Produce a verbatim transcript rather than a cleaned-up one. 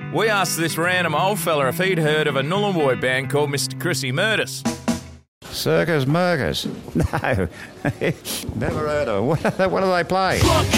We asked this random old fella if he'd heard of a Nullarbor band called Mister Chrissy Murders. Circus Murkers? No, never heard of them. What, what do they play?